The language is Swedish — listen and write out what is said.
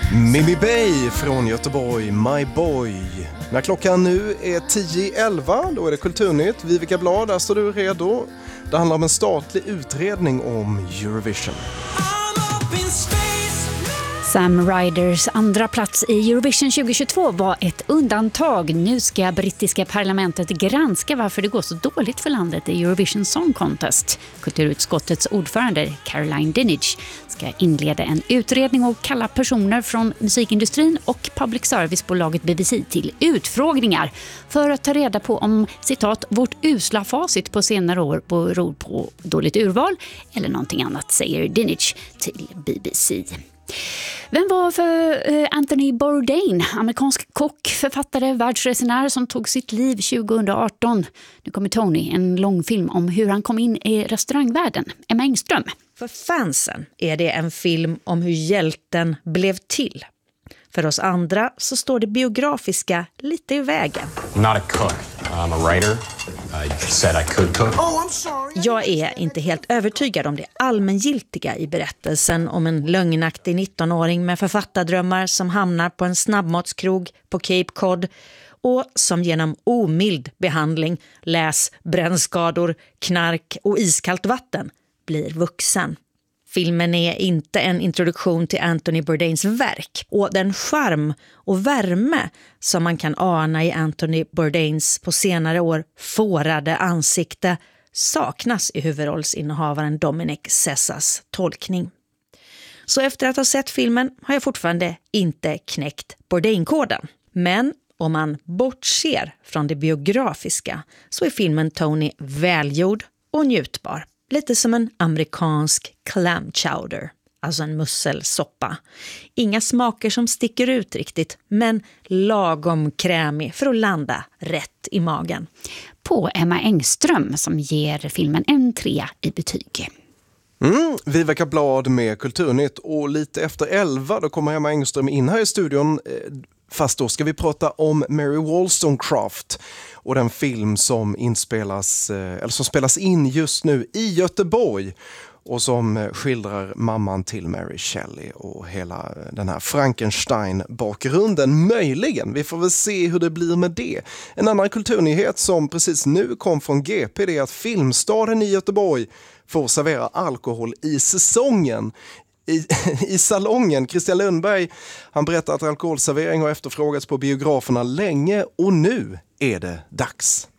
Mimi Bay från Göteborg, My Boy. När klockan nu är 10:11, då är det Kulturnytt. Vivica Blad, där står du redo. Det handlar om en statlig utredning om Eurovision. Sam Ryders andra plats i Eurovision 2022 var ett undantag. Nu ska brittiska parlamentet granska varför det går så dåligt för landet i Eurovision Song Contest. Kulturutskottets ordförande Caroline Dinenage ska inleda en utredning och kalla personer från musikindustrin och public service-bolaget BBC till utfrågningar för att ta reda på om, citat, vårt usla facit på senare år beror på dåligt urval eller någonting annat, säger Dinenage till BBC. Vem var för Anthony Bourdain, amerikansk kock, författare, världsresenär som tog sitt liv 2018? Nu kommer Tony, en långfilm om hur han kom in i restaurangvärlden. Emma Engström. För fansen är det en film om hur hjälten blev till. För oss andra så står det biografiska lite i vägen. I'm not a cook. I'm a writer. I said I could cook. Oh, I'm sorry. Jag är inte helt övertygad om det allmängiltiga i berättelsen om en lögnaktig 19-åring med författardrömmar som hamnar på en snabbmatskrog på Cape Cod och som genom omild behandling, läs brännskador, knark och iskallt vatten blir vuxen. Filmen är inte en introduktion till Anthony Bourdains verk, och den charm och värme som man kan ana i Anthony Bourdains på senare år fårade ansikte saknas i huvudrollsinnehavaren Dominic Sessas tolkning. Så efter att ha sett filmen har jag fortfarande inte knäckt Bourdain-koden. Men om man bortser från det biografiska så är filmen Tony välgjord och njutbar. Lite som en amerikansk clam chowder, alltså en musselsoppa. Inga smaker som sticker ut riktigt, men lagom krämig för att landa rätt i magen. På Emma Engström som ger filmen en 3 i betyg. Vivica Blad med Kulturnytt, och lite efter 11 då kommer Emma Engström in här i studion. Fast då ska vi prata om Mary Wollstonecraft och den film som spelas in just nu i Göteborg och som skildrar mamman till Mary Shelley och hela den här Frankenstein-bakgrunden. Möjligen, vi får väl se hur det blir med det. En annan kulturnyhet som precis nu kom från GP, det är att Filmstaden i Göteborg får servera alkohol i säsongen. I salongen. Christian Lundberg, han berättar att alkoholservering har efterfrågats på biograferna länge och nu är det dags.